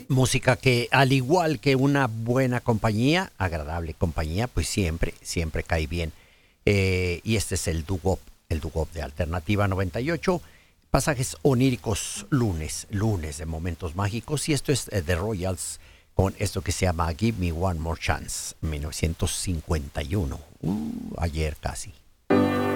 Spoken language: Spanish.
Música que, al igual que una buena compañía, agradable compañía, pues siempre, siempre cae bien. Y este es el doo-wop de Alternativa 98. Pasajes oníricos, lunes de momentos mágicos. Y esto es The Royals con esto que se llama Give Me One More Chance, 1951. Ayer casi.